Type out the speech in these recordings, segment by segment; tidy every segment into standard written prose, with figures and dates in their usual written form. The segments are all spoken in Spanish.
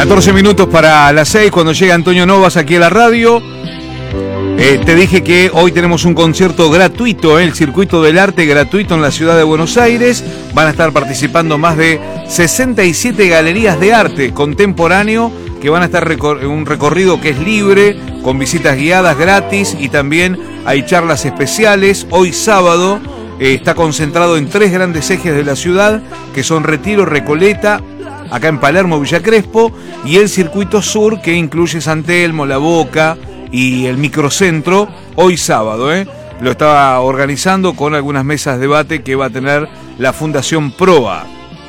14 minutos para las 6, cuando llega Antonio Novas aquí a la radio. Te dije que hoy tenemos un concierto gratuito, el Circuito del Arte gratuito en la ciudad de Buenos Aires. Van a estar participando más de 67 galerías de arte contemporáneo que van a estar en un recorrido que es libre, con visitas guiadas gratis, y también hay charlas especiales. Hoy sábado está concentrado en 3 grandes ejes de la ciudad, que son Retiro, Recoleta, acá en Palermo, Villa Crespo, y el Circuito Sur, que incluye San Telmo, La Boca y el Microcentro. Hoy sábado, lo estaba organizando con algunas mesas de debate que va a tener la Fundación Proa.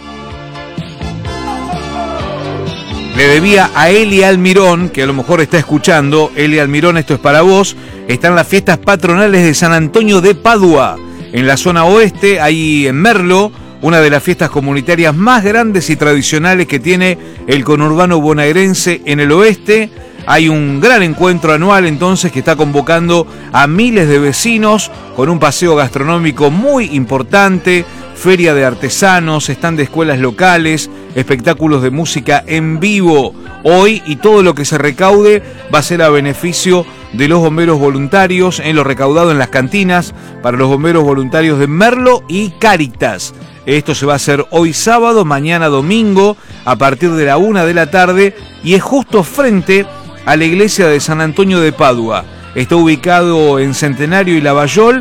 Le debía a Eli Almirón, que a lo mejor está escuchando. Eli Almirón, esto es para vos. Están las fiestas patronales de San Antonio de Padua, en la zona oeste, ahí en Merlo, una de las fiestas comunitarias más grandes y tradicionales que tiene el conurbano bonaerense en el oeste. Hay un gran encuentro anual entonces que está convocando a miles de vecinos, con un paseo gastronómico muy importante, feria de artesanos, stand de escuelas locales, espectáculos de música en vivo hoy, y todo lo que se recaude va a ser a beneficio de los bomberos voluntarios, en lo recaudado en las cantinas para los bomberos voluntarios de Merlo y Cáritas. Esto se va a hacer hoy sábado, mañana domingo, a partir de la 1 de la tarde, y es justo frente a la iglesia de San Antonio de Padua. Está ubicado en Centenario y Lavallol,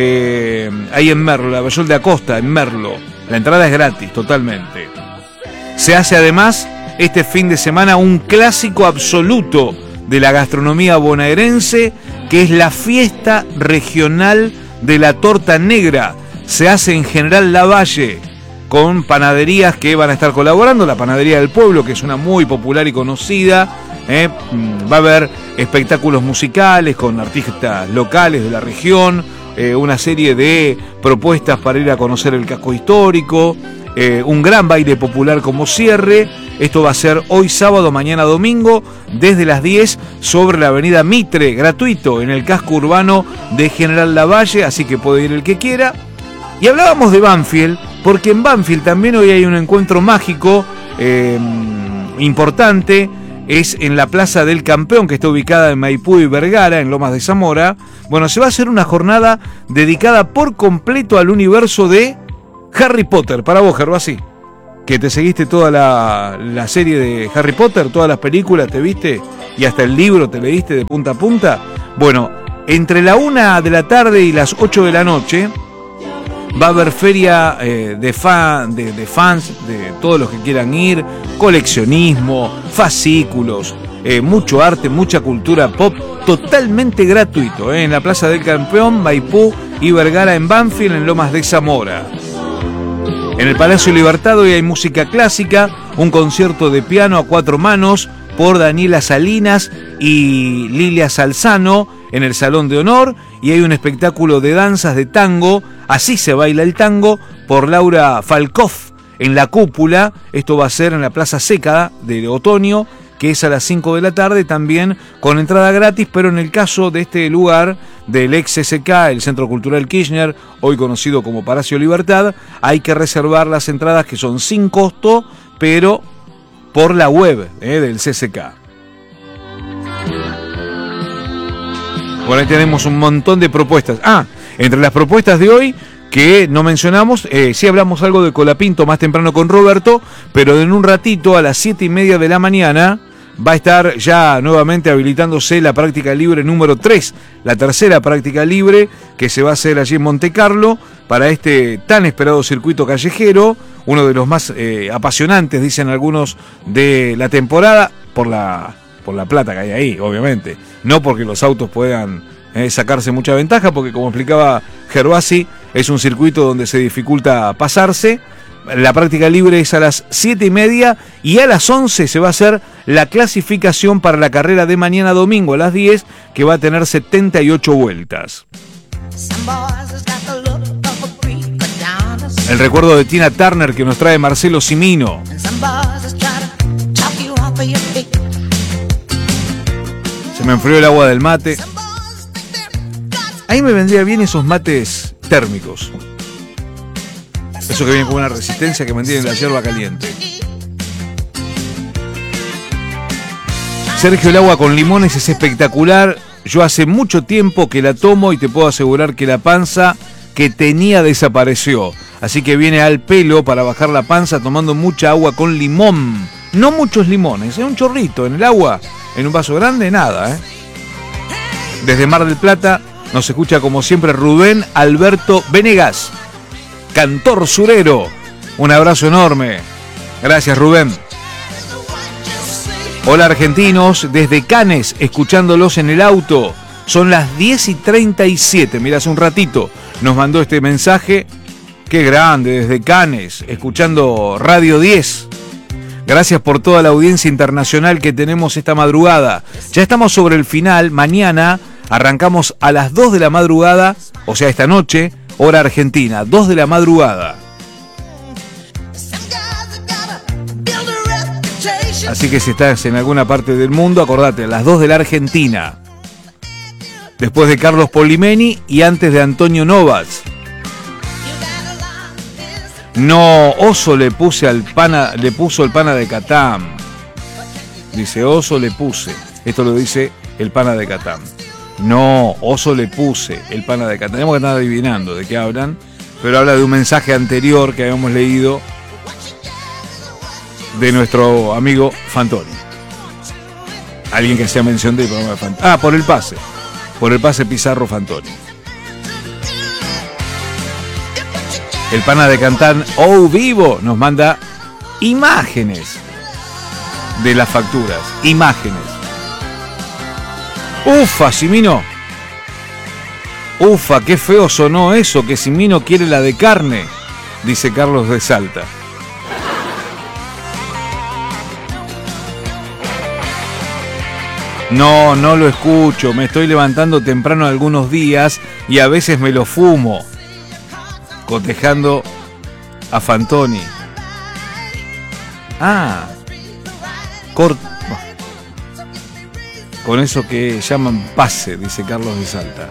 ahí en Merlo, Lavallol de Acosta, en Merlo. La entrada es gratis, totalmente. Se hace además este fin de semana un clásico absoluto de la gastronomía bonaerense, que es la fiesta regional de la torta negra. Se hace en General Lavalle, con panaderías que van a estar colaborando. La Panadería del Pueblo, que es una muy popular y conocida. Va a haber espectáculos musicales con artistas locales de la región, una serie de propuestas para ir a conocer el casco histórico, un gran baile popular como cierre. Esto va a ser hoy sábado, mañana domingo, desde las 10 sobre la avenida Mitre, gratuito, en el casco urbano de General Lavalle, así que puede ir el que quiera. Y hablábamos de Banfield, porque en Banfield también hoy hay un encuentro mágico importante. Es en la Plaza del Campeón, que está ubicada en Maipú y Vergara, en Lomas de Zamora. Bueno, se va a hacer una jornada dedicada por completo al universo de Harry Potter. Para vos, Gervasi, que te seguiste toda la serie de Harry Potter, todas las películas te viste, y hasta el libro te leíste de punta a punta. Bueno, entre la 1 de la tarde y las 8 de la noche va a haber feria de fans, de todos los que quieran ir, coleccionismo, fascículos, mucho arte, mucha cultura pop, totalmente gratuito, en la Plaza del Campeón, Maipú y Vergara, en Banfield, en Lomas de Zamora. En el Palacio Libertad hoy hay música clásica, un concierto de piano a 4 manos por Daniela Salinas y Lilia Salzano en el Salón de Honor, y hay un espectáculo de danzas de tango, Así se baila el tango, por Laura Falcoff en la Cúpula. Esto va a ser en la Plaza Seca de Otoño, que es a las 5 de la tarde, también con entrada gratis, pero en el caso de este lugar, del ex CCK, el Centro Cultural Kirchner, hoy conocido como Palacio Libertad, hay que reservar las entradas, que son sin costo, pero por la web del CCK. Bueno, ahí tenemos un montón de propuestas. Entre las propuestas de hoy, que no mencionamos, sí hablamos algo de Colapinto más temprano con Roberto, pero en un ratito, a las 7:30 de la mañana, va a estar ya nuevamente habilitándose la práctica libre número 3, la tercera práctica libre que se va a hacer allí en Monte Carlo, para este tan esperado circuito callejero, uno de los más apasionantes, dicen algunos, de la temporada, por la plata que hay ahí, obviamente. No porque los autos puedan sacarse mucha ventaja, porque como explicaba Gervasi, es un circuito donde se dificulta pasarse. La práctica libre es a las 7:30, y a las 11 se va a hacer la clasificación para la carrera de mañana domingo a las 10, que va a tener 78 vueltas. El recuerdo de Tina Turner que nos trae Marcelo Cimino. Se me enfrió el agua del mate. Ahí me vendría bien esos mates térmicos. Eso que viene con una resistencia que mantiene la yerba caliente. Sergio, el agua con limones es espectacular. Yo hace mucho tiempo que la tomo y te puedo asegurar que la panza que tenía desapareció. Así que viene al pelo para bajar la panza tomando mucha agua con limón. No muchos limones, un chorrito en el agua, en un vaso grande, nada. Desde Mar del Plata nos escucha como siempre Rubén Alberto Venegas, cantor surero. Un abrazo enorme. Gracias, Rubén. Hola, argentinos, desde Cannes, escuchándolos en el auto. Son las 10:37, mirá, hace un ratito nos mandó este mensaje. Qué grande, desde Cannes, escuchando Radio 10. Gracias por toda la audiencia internacional que tenemos esta madrugada. Ya estamos sobre el final. Mañana arrancamos a las 2 de la madrugada, o sea, esta noche, hora argentina, 2 de la madrugada. Así que si estás en alguna parte del mundo, acordate, a las 2 de la Argentina. Después de Carlos Polimeni y antes de Antonio Novas. No, Oso le puso el pana de Catán. Dice, Oso le puse. Esto lo dice el pana de Catán. No, Oso le puse el pana de Catán. Tenemos que estar adivinando de qué hablan, pero habla de un mensaje anterior que habíamos leído de nuestro amigo Fantoni. Alguien que hacía mención del programa de Fantoni. Ah, por el pase Pizarro Fantoni. El pana de Cantán vivo nos manda imágenes de las facturas. Imágenes. Ufa, Simino. Ufa, qué feo sonó eso, que Simino quiere la de carne, dice Carlos de Salta. No lo escucho, me estoy levantando temprano algunos días y a veces me lo fumo. Cotejando a Fantoni. Con eso que llaman pase, dice Carlos de Salta.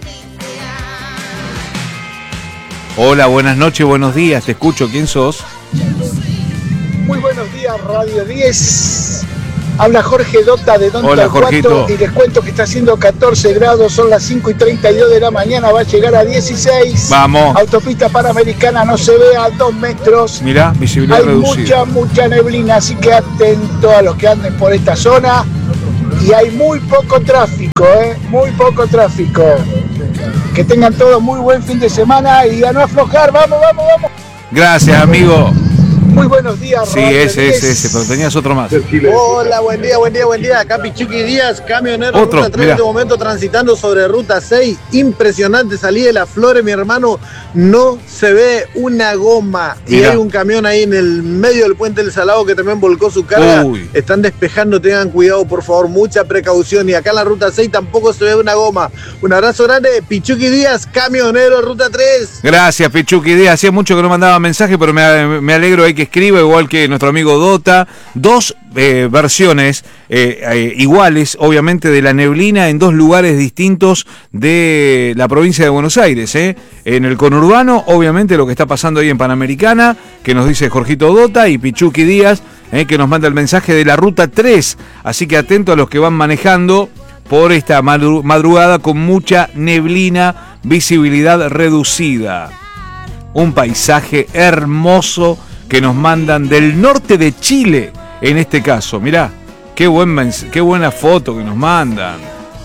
Hola, buenas noches, buenos días, te escucho, ¿quién sos? Muy buenos días, Radio 10. Habla Jorge Dota de Don Hola, Torcuato y les cuento que está haciendo 14 grados, son las 5:32 de la mañana, va a llegar a 16. Vamos. Autopista Panamericana no se ve a 2 metros. Mirá, visibilidad hay reducida. mucha neblina, así que atento a los que anden por esta zona. Y hay muy poco tráfico, muy poco tráfico. Que tengan todos muy buen fin de semana y a no aflojar, vamos. Gracias, amigo. Muy buenos días, sí, ese, pero tenías otro más. Hola, buen día. Acá Pichuqui Díaz, camionero Ruta 3 en este momento transitando sobre Ruta 6. Impresionante, salí de Las Flores, mi hermano, no se ve una goma. Mirá. Y hay un camión ahí en el medio del puente del Salado que también volcó su carga. Están despejando, tengan cuidado, por favor, mucha precaución. Y acá en la Ruta 6 tampoco se ve una goma. Un abrazo grande, Pichuqui Díaz, camionero Ruta 3. Gracias, Pichuqui Díaz. Hacía mucho que no mandaba mensaje, pero me alegro ahí que escriba, igual que nuestro amigo Dota. Dos versiones iguales, obviamente, de la neblina en dos lugares distintos de la provincia de Buenos Aires. En el conurbano, obviamente, lo que está pasando ahí en Panamericana, que nos dice Jorgito Dota, y Pichuqui Díaz, que nos manda el mensaje de la Ruta 3. Así que atento a los que van manejando por esta madrugada con mucha neblina, visibilidad reducida. Un paisaje hermoso que nos mandan del norte de Chile, en este caso. Mirá, qué buena foto que nos mandan.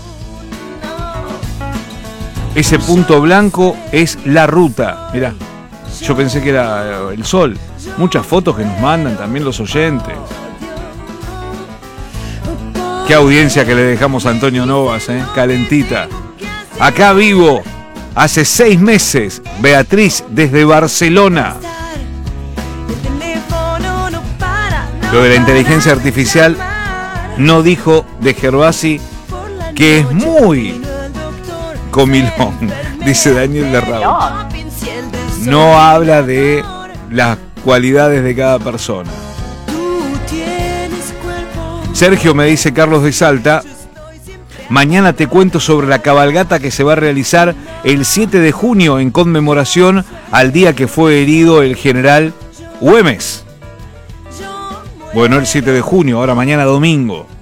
Ese punto blanco es la ruta. Mirá, yo pensé que era el sol. Muchas fotos que nos mandan también los oyentes. Qué audiencia que le dejamos a Antonio Novas, calentita. Acá vivo, hace 6 meses, Beatriz desde Barcelona. Lo de la inteligencia artificial no dijo de Gervasi que es muy comilón, dice Daniel de Raúl. No habla de las cualidades de cada persona. Sergio, me dice Carlos de Salta, mañana te cuento sobre la cabalgata que se va a realizar el 7 de junio en conmemoración al día que fue herido el general Güemes. Bueno, el 7 de junio, ahora mañana domingo.